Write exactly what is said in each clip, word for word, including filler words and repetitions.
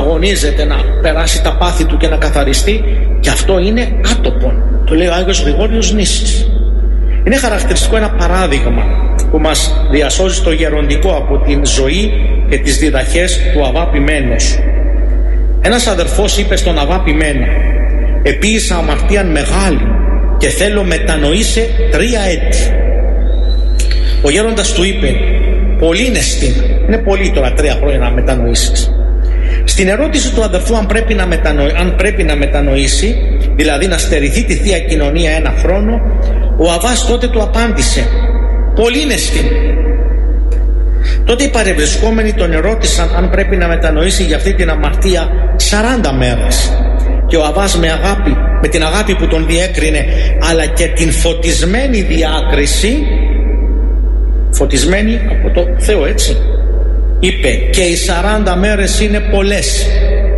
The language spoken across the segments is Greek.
αγωνίζεται να περάσει τα πάθη του και να καθαριστεί, και αυτό είναι άτοπον. Το λέει ο Άγιος Γρηγόριος Νήσης. Είναι χαρακτηριστικό ένα παράδειγμα που μας διασώζει το γεροντικό από την ζωή και τις διδαχές του Αββά Ποιμένος. Ένας αδερφός είπε στον Αββά Ποιμένο: «Επίησα αμαρτίαν μεγάλη και θέλω μετανοήσει τρία έτη». Ο γέροντας του είπε: «Πολύ είναι στήν». Είναι πολύ τώρα τρία χρόνια να μετανοήσεις. Στην ερώτηση του αδερφού αν πρέπει, να μετανο... αν πρέπει να μετανοήσει, δηλαδή να στερηθεί τη Θεία Κοινωνία ένα χρόνο, ο Αββάς τότε του απάντησε: «Πολύ είναι στήν». Τότε οι παρευρισκόμενοι τον ερώτησαν αν πρέπει να μετανοήσει για αυτή την αμαρτία σαράντα μέρες. Και ο Αββάς με αγάπη, με την αγάπη που τον διέκρινε, αλλά και την φωτισμένη διάκριση, φωτισμένη από το Θεό, έτσι, είπε: «Και οι σαράντα μέρες είναι πολλές».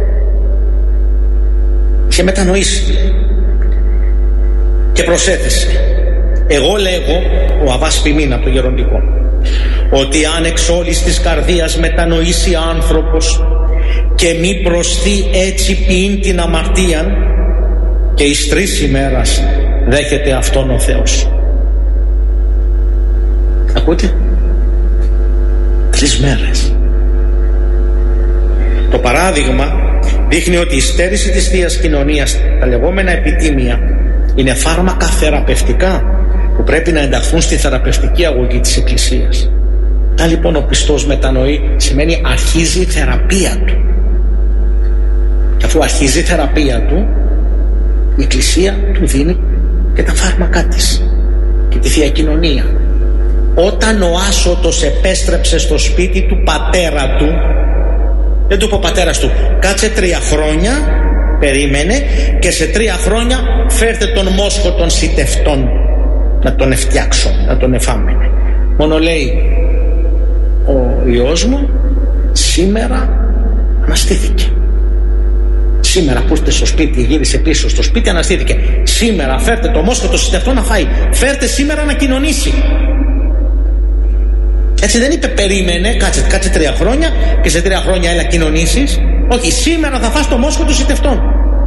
Και μετανοήσει και προσέθεσε: «Εγώ λέγω», ο Αββάς Ποιμήν από το γεροντικό, «ότι αν εξ όλης της καρδίας μετανοήσει άνθρωπος και μη προσθεί έτσι ποιήν την αμαρτίαν, και εις τρεις ημέρας δέχεται αυτόν ο Θεός». Ακούτε? Τρεις μέρες. Το παράδειγμα δείχνει ότι η στέρηση της Θείας Κοινωνίας, τα λεγόμενα επιτίμια, είναι φάρμακα θεραπευτικά που πρέπει να ενταχθούν στη θεραπευτική αγωγή της Εκκλησίας. Τα λοιπόν ο πιστός μετανοεί σημαίνει αρχίζει η θεραπεία του. Και αφού αρχίζει η θεραπεία του, η Εκκλησία του δίνει και τα φάρμακά της και τη Θεία Κοινωνία. Όταν ο Άσωτος επέστρεψε στο σπίτι του πατέρα του, δεν του είπε ο πατέρας του: «Κάτσε τρία χρόνια, περίμενε, και σε τρία χρόνια φέρτε τον μόσχο των σιτευτών να τον εφτιάξω, να τον εφάμενε». Μόνο λέει: «Ο Υιός μου σήμερα αναστήθηκε. Σήμερα που ήρθε στο σπίτι, γύρισε πίσω στο σπίτι, αναστήθηκε. Σήμερα φέρτε το μόσχο των σιτευτών να φάει. Φέρτε σήμερα να κοινωνήσει». Έτσι δεν είπε περίμενε, κάτσε, κάτσε τρία χρόνια και σε τρία χρόνια έλα κοινωνήσεις. Όχι, σήμερα θα φας το μόσχο των σιτευτών.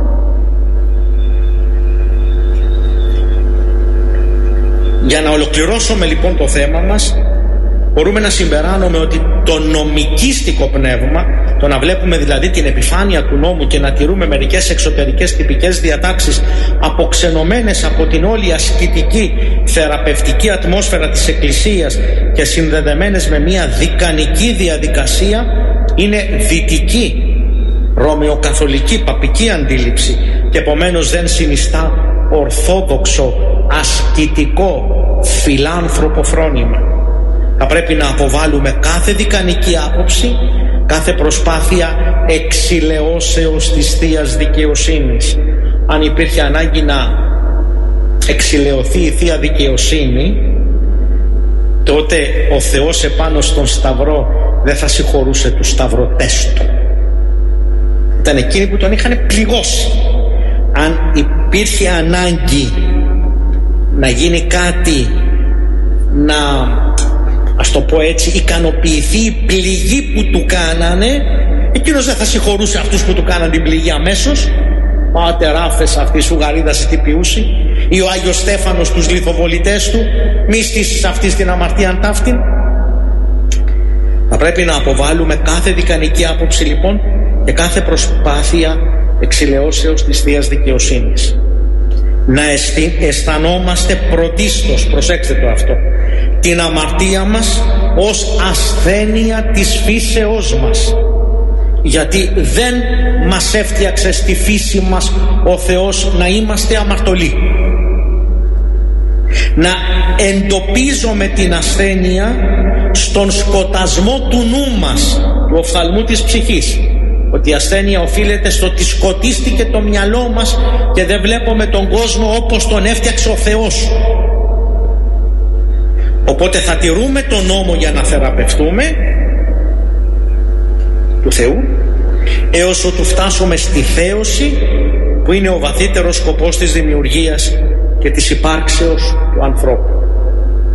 Για να ολοκληρώσουμε λοιπόν το θέμα μας, μπορούμε να συμπεράνουμε ότι το νομικίστικο πνεύμα, το να βλέπουμε δηλαδή την επιφάνεια του νόμου και να τηρούμε μερικές εξωτερικές τυπικές διατάξεις αποξενωμένες από την όλη ασκητική θεραπευτική ατμόσφαιρα της Εκκλησίας και συνδεδεμένες με μια δικανική διαδικασία, είναι δυτική, ρωμαιοκαθολική, παπική αντίληψη και επομένως δεν συνιστά ορθόδοξο, ασκητικό, φιλάνθρωπο φρόνημα. Θα πρέπει να αποβάλουμε κάθε δικανική άποψη, κάθε προσπάθεια εξηλαιώσεως της Θείας Δικαιοσύνης. Αν υπήρχε ανάγκη να εξηλαιωθεί η Θεία Δικαιοσύνη, τότε ο Θεός επάνω στον Σταυρό δεν θα συγχωρούσε τους σταυρωτές του. Ήταν εκείνοι που τον είχαν πληγώσει. Αν υπήρχε ανάγκη να γίνει κάτι, να, ας το πω έτσι, ικανοποιηθεί η πληγή που του κάνανε, εκείνος δεν θα συγχωρούσε αυτούς που του κάναν την πληγή αμέσως. Πάτε ράφες αυτή σου γαρίδας τι ποιούσει, ή ο Άγιος Στέφανος τους λιθοβολητές του, μη στήσεις αυτής την αμαρτίαν ταύτην. Θα πρέπει να αποβάλουμε κάθε δικανική άποψη λοιπόν και κάθε προσπάθεια εξηλαιώσεως της Θείας Δικαιοσύνης. Να αισθανόμαστε πρωτίστως, προσέξτε το αυτό, την αμαρτία μας ως ασθένεια της φύσεώς μας, γιατί δεν μας έφτιαξε στη φύση μας ο Θεός να είμαστε αμαρτωλοί. Να εντοπίζουμε την ασθένεια στον σκοτασμό του νου μας, του οφθαλμού της ψυχής, ότι η ασθένεια οφείλεται στο ότι σκοτίστηκε το μυαλό μας και δεν βλέπουμε τον κόσμο όπως τον έφτιαξε ο Θεός. Οπότε θα τηρούμε τον νόμο για να θεραπευτούμε του Θεού, έως ότου φτάσουμε στη θέωση, που είναι ο βαθύτερος σκοπός της δημιουργίας και της υπάρξεως του ανθρώπου.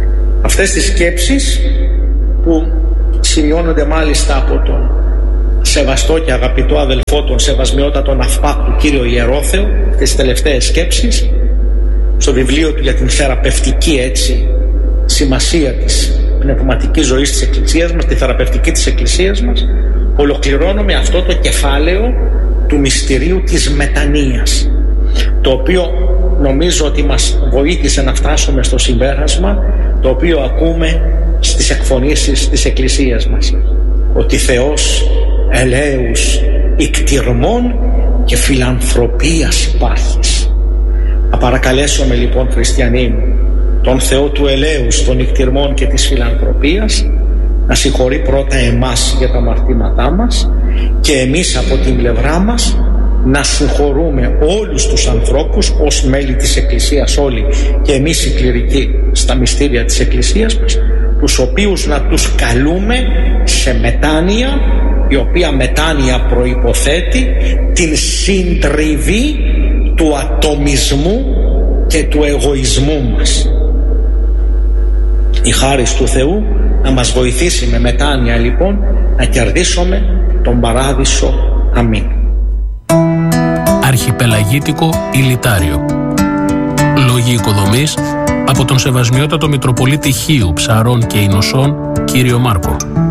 Αυτές τις σκέψεις, που σημειώνονται μάλιστα από τον σεβαστό και αγαπητό αδελφό, τον σεβασμιότατο ναυπάκτου κύριο Ιερόθεο, τις τελευταίες σκέψεις, στο βιβλίο του για την θεραπευτική έτσι σημασία της πνευματικής ζωής της Εκκλησίας μας, τη θεραπευτική της Εκκλησίας μας, ολοκληρώνω με αυτό το κεφάλαιο του μυστηρίου της μετανοίας, το οποίο νομίζω ότι μας βοήθησε να φτάσουμε στο συμπέρασμα το οποίο ακούμε στις εκφωνήσεις της Εκκλησίας μας, ότι Θεός ελέους ικτιρμών και φιλανθρωπίας υπάρχεις. Να παρακαλέσουμε λοιπόν, χριστιανοί μου, τον Θεό του ελέους, των ικτιρμών και της φιλανθρωπίας να συγχωρεί πρώτα εμάς για τα αμαρτήματά μας και εμείς από την πλευρά μας να συγχωρούμε όλους τους ανθρώπους ως μέλη της Εκκλησίας όλοι και εμείς οι κληρικοί στα μυστήρια της Εκκλησίας μας, τους οποίους να τους καλούμε σε μετάνοια, η οποία μετάνοια προϋποθέτει την συντριβή του ατομισμού και του εγωισμού μας. Η χάρις του Θεού να μας βοηθήσει με μετάνοια λοιπόν να κερδίσουμε τον παράδεισο. Αμήν. Αρχιπελαγίτικο Ηλιτάριο. Λόγοι οικοδομής από τον Σεβασμιότατο Μητροπολίτη Χίου, Ψαρών και Ινωσών, κύριο Μάρκο.